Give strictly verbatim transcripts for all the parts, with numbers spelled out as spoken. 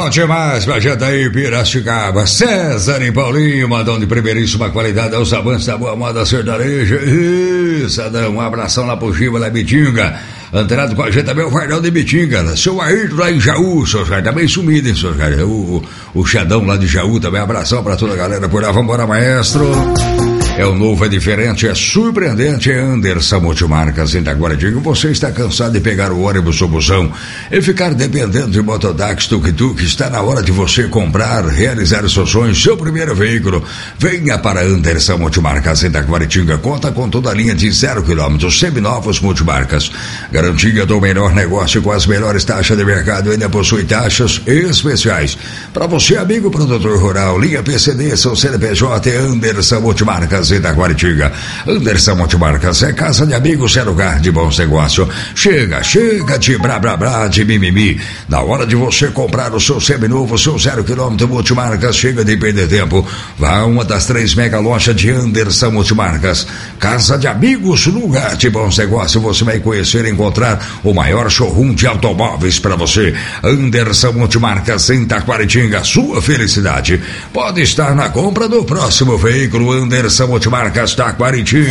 Bom demais pra gente aí, Piracicaba. César e Paulinho, mandam de primeiríssima qualidade aos amantes da boa moda sertaneja. Isso, Adão, um abração lá pro Chiva, lá em Bitinga. Antenado com a gente também o Fardão de Bitinga, seu Ayrton lá em Jaú, seu Jair, tá bem sumido, hein, seu Jair? O, o, o Xadão lá de Jaú também, abração pra toda a galera por lá, vambora, maestro. É o novo, é diferente, é surpreendente, é Anderson Multimarcas em Itaguaratinga. Você está cansado de pegar o ônibus ou busão e ficar dependendo de mototáxi, tuk-tuk? Está na hora de você comprar, realizar seus sonhos, seu primeiro veículo. Venha para Anderson Multimarcas em Itaguaratinga. Conta com toda a linha de zero quilômetros, seminovos multimarcas. Garantia do melhor negócio com as melhores taxas de mercado. Ainda possui taxas especiais. Para você, amigo produtor rural, linha P C D, seu C N P J é Anderson Multimarcas em Itaguaratinga. Anderson Multimarcas é casa de amigos, é lugar de bons negócios. Chega, chega de blá blá blá, de mimimi. Na hora de você comprar o seu seminovo, seu zero quilômetro Multimarcas, chega de perder tempo. Vá a uma das três mega lojas de Anderson Multimarcas. Casa de amigos, lugar de bons negócios. Você vai conhecer e encontrar o maior showroom de automóveis para você. Anderson Multimarcas em Itaguaratinga. Sua felicidade pode estar na compra do próximo veículo. Anderson Multimarcas, Taquaritinga.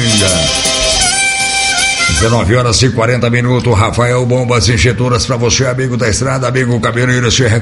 dezenove horas e quarenta minutos. Rafael Bombas Injetoras para você, amigo da estrada, amigo caminhoneiro. Se